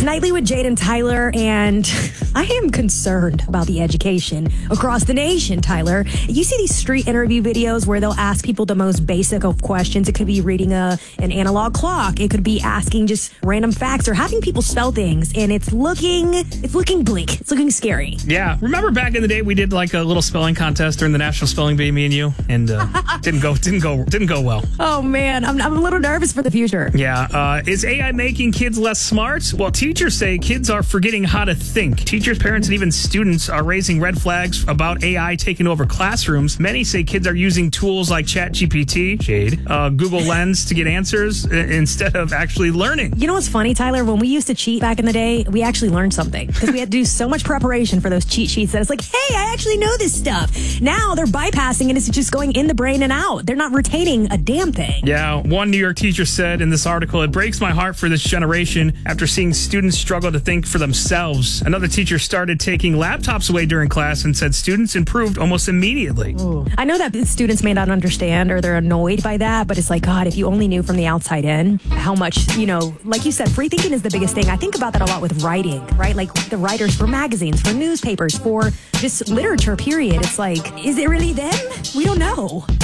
Nightly with Jade and Tyler, and I am concerned about the education across the nation, Tyler. You see these street interview videos where they'll ask people the most basic of questions. It could be reading an analog clock. It could be asking just random facts or having people spell things, and it's looking bleak. It's looking scary. Yeah. Remember back in the day we did like a little spelling contest during the National Spelling Bee, me and you, and didn't go well. Oh man, I'm a little nervous for the future. Yeah. Is AI making kids less smart? Well, teachers say kids are forgetting how to think. Teachers, parents, and even students are raising red flags about AI taking over classrooms. Many say kids are using tools like ChatGPT, Jade, Google Lens to get answers instead of actually learning. You know what's funny, Tyler? When we used to cheat back in the day, we actually learned something because we had to do so much preparation for those cheat sheets that it's like, hey, I actually know this stuff. Now they're bypassing it. It's just going in the brain and out. They're not retaining a damn thing. Yeah, one New York teacher said in this article, it breaks my heart for this generation after seeing students struggle to think for themselves. Another teacher started taking laptops away during class and said students improved almost immediately. Ooh. I know that students may not understand or they're annoyed by that, but it's like, God, if you only knew from the outside in how much, like you said, free thinking is the biggest thing. I think about that a lot with writing, right? Like the writers for magazines, for newspapers, for just literature, period. It's like, is it really them? We don't know.